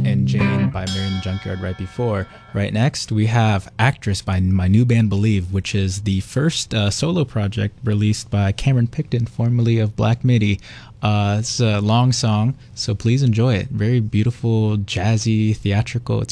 and Jane by Mary in the Junkyard right before. Right next, we have Actress by my new band Believe, which is the first solo project released by Cameron Picton, formerly of Black Midi. It's a long song, so please enjoy it. Very beautiful, jazzy, theatrical. It's